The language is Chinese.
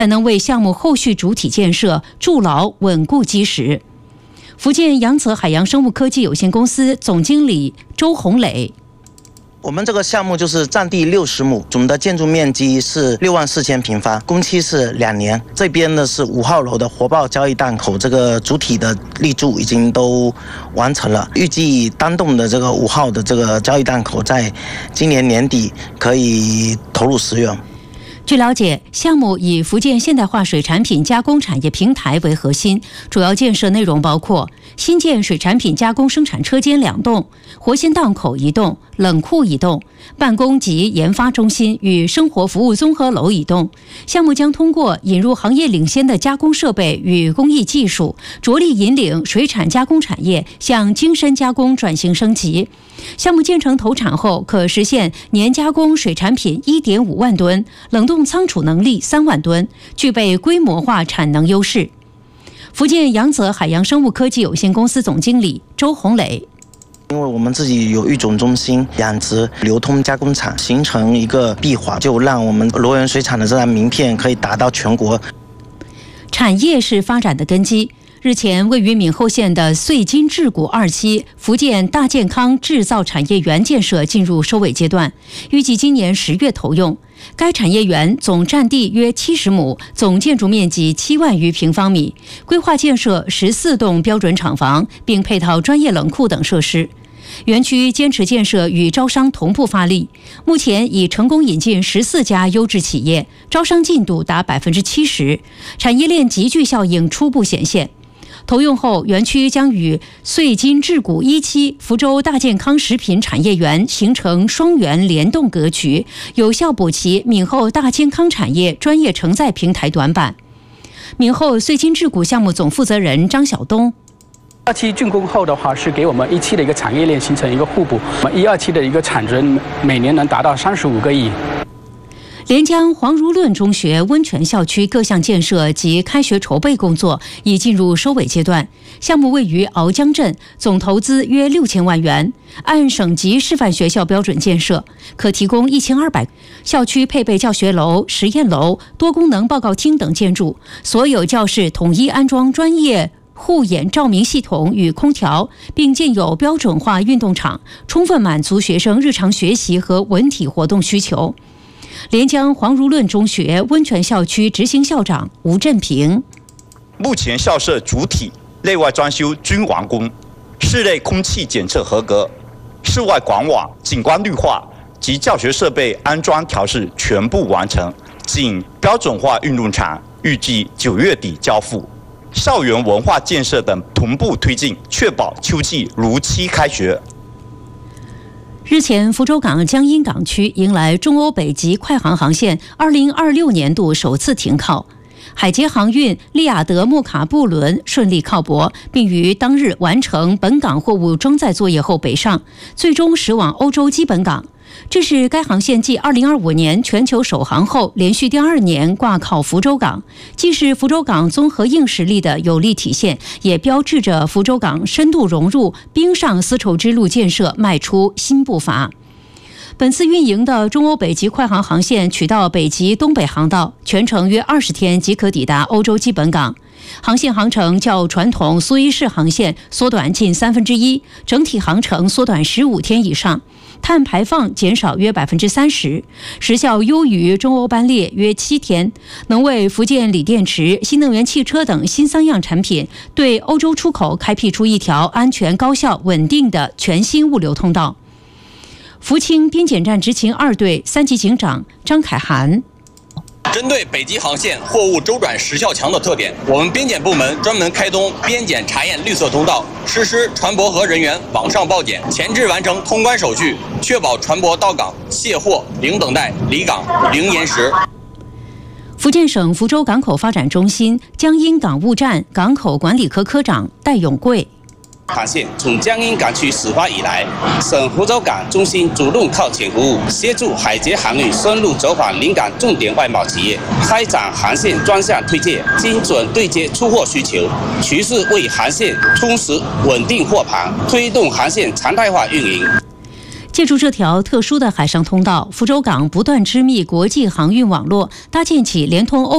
才能为项目后续主体建设筑牢稳固基石。福建扬泽海洋生物科技有限公司总经理周红磊。 我们这个项目就是占地60亩，总的建筑面积是64000平方，工期是2年。这边呢是5号楼的活报交易档口，这个主体的立柱已经都完成了，预计单栋的这个5号的这个交易档口在今年年底可以投入使用。 据了解，项目以福建现代化水产品加工产业平台为核心，主要建设内容包括新建水产品加工生产车间2栋、活鲜档口1栋、冷库1栋、办公及研发中心与生活服务综合楼1栋。项目将通过引入行业领先的加工设备与工艺技术，着力引领水产加工产业向精深加工转型升级。项目建成投产后，可实现年加工水产品1.5万吨，冷冻仓储能力3万吨，具备规模化产能优势。福建扬泽海洋生物科技有限公司总经理周红磊。 因为我们自己有育种中心、养殖、流通加工厂，形成一个闭环，就让我们罗源水产的这张名片可以打到全国。 产业是发展的根基。日前，位于闽后县的穗金制谷2期福建大健康制造产业园建设进入收尾阶段，预计今年10月投用。该产业园总占地约70亩，总建筑面积7万余平方米，规划建设14栋标准厂房，并配套专业冷库等设施。园区坚持建设与招商同步发力，目前已成功引进14家优质企业，招商进度达70%，产业链集聚效应初步显现。投用后，园区将与穗金制谷1期福州大健康食品产业园形成双园联动格局，有效补齐闽后大健康产业专业承载平台短板。闽后穗金制谷项目总负责人张晓东。 2期竣工后的话，是给我们1期的一个产业链形成一个互补，我们1、2期的一个产值每年能达到35个亿。 连江黄如论中学温泉校区各项建设及开学筹备工作已进入收尾阶段。项目位于鳌江镇，总投资约6000万元，按省级示范学校标准建设，可提供1200。校区配备教学楼、实验楼、多功能报告厅等建筑，所有教室统一安装专业护眼照明系统与空调，并建有标准化运动场，充分满足学生日常学习和文体活动需求。连江黄如论中学温泉校区执行校长吴振平： 目前校舍主体内外装修均完工，室内空气检测合格，室外管网、景观绿化及教学设备安装调试全部完成，仅标准化运动场预计9月底交付。校园文化建设等同步推进，确保秋季如期开学。 日前，福州港江阴港区迎来中欧北极快航航线2026年度首次停靠，海捷航运利雅得莫卡布轮顺利靠泊，并于当日完成本港货物装载作业后北上，最终驶往欧洲基本港。这是该航线继2025年全球首航后连续第2年挂靠福州港，既是福州港综合硬实力的有力体现，也标志着福州港深度融入冰上丝绸之路建设迈出新步伐。本次运营的中欧北极快航航线取道北极东北航道，全程约20天即可抵达欧洲基本港。航线航程较传统苏伊士航线缩短近1/3，整体航程缩短15天以上，碳排放减少约30%，时效优于中欧班列约7天，能为福建锂电池、新能源汽车等新三样产品对欧洲出口开辟出一条安全、高效、稳定的全新物流通道。福清边检站执勤2队3级警长张凯涵： 针对北极航线货物周转时效强的特点，我们边检部门专门开通边检查验绿色通道，实施船舶和人员网上报检，前置完成通关手续，确保船舶到港卸货零等待、离港零延时。 福建省福州港口发展中心江阴港务站港口管理科科长戴永贵： 航线从江阴港区始发以来，省福州港中心主动靠前服务，协助海捷航运深入走访临港重点外贸企业，开展航线专项推介，精准对接出货需求，持续为航线充实稳定货盘，推动航线常态化运营。 借助这条特殊的海上通道，福州港不断织密国际航运网络，搭建起连通欧